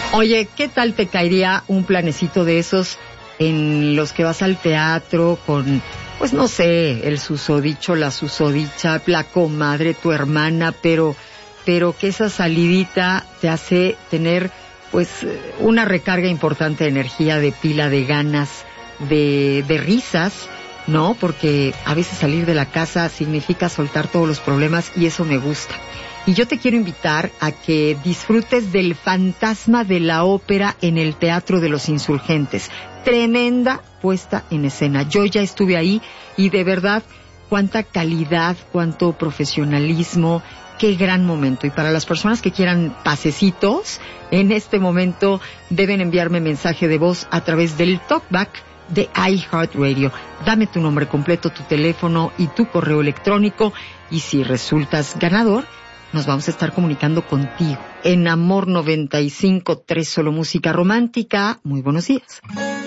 Oye, ¿qué tal te caería un planecito de esos en los que vas al teatro con, pues no sé, el susodicho, la susodicha, la comadre, tu hermana, pero que esa salidita te hace tener, pues, una recarga importante de energía, de pila, de ganas, de risas, ¿no? Porque a veces salir de la casa significa soltar todos los problemas y eso me gusta. Y yo te quiero invitar a que disfrutes del Fantasma de la Ópera en el Teatro de los Insurgentes. Tremenda puesta en escena. Yo ya estuve ahí y de verdad, cuánta calidad, cuánto profesionalismo, qué gran momento. Y para las personas que quieran pasecitos, en este momento deben enviarme mensaje de voz a través del talkback de iHeartRadio. Dame tu nombre completo, tu teléfono y tu correo electrónico. Y si resultas ganador, nos vamos a estar comunicando contigo en Amor 95.3, solo música romántica. Muy buenos días.